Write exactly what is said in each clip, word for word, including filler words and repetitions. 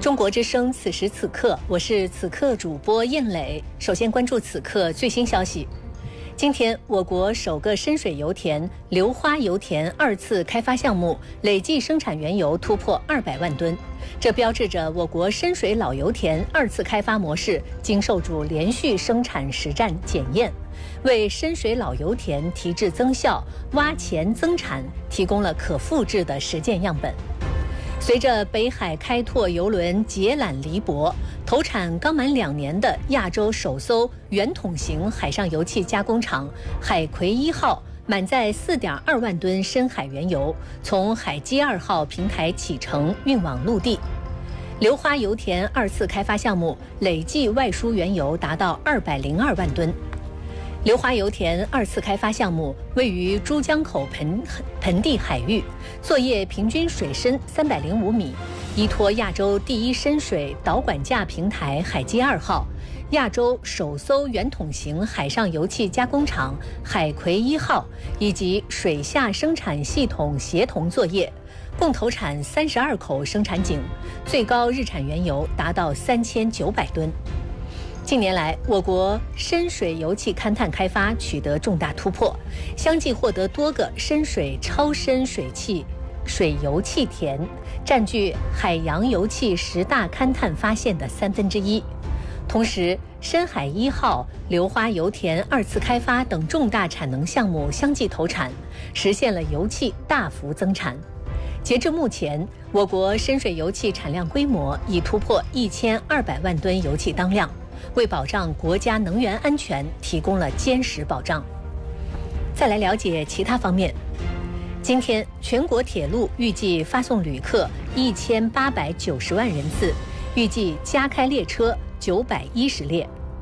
中国之声，此时此刻，我是此刻主播燕磊。首先关注此刻最新消息。今天，我国首个深水油田硫花油田二次开发项目累计生产原油突破二百万吨，这标志着我国深水老油田二次开发模式经受住连续生产实战检验，为深水老油田提质增效、挖潜增产提供了可复制的实践样本。随着北海开拓邮轮解缆离泊，投产刚满两年的亚洲首艘圆筒型海上油气加工厂海葵一号满载四点二万吨深海原油，从海基二号平台启程运往陆地。硫花油田二次开发项目累计外输原油达到二百零二万吨。硫花油田二次开发项目位于珠江口盆盆地海域，作业平均水深三百零五米，依托亚洲第一深水导管架平台海基二号、亚洲首艘圆筒型海上油气加工厂海葵一号以及水下生产系统协同作业，共投产三十二口生产井，最高日产原油达到三千九百吨。近年来，我国深水油气勘探开发取得重大突破，相继获得多个深水超深水气水油气田，占据海洋油气十大勘探发现的三分之一。同时，深海一号、硫花油田二次开发等重大产能项目相继投产，实现了油气大幅增产。截至目前，我国深水油气产量规模已突破一千二百万吨油气当量，为保障国家能源安全提供了坚实保障。再来了解其他方面。今天，全国铁路预计发送旅客一千八百九十万人次，预计加开列车九百一十列。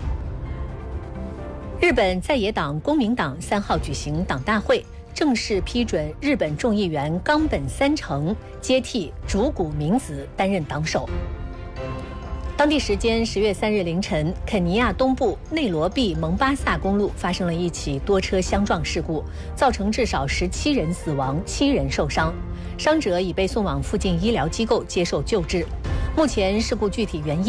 日本在野党公明党三号举行党大会，正式批准日本众议员冈本三成接替竹谷明子担任党首。当地时间十月三日凌晨，肯尼亚东部内罗毕蒙巴萨公路发生了一起多车相撞事故，造成至少十七人死亡，七人受伤，伤者已被送往附近医疗机构接受救治。目前事故具体原因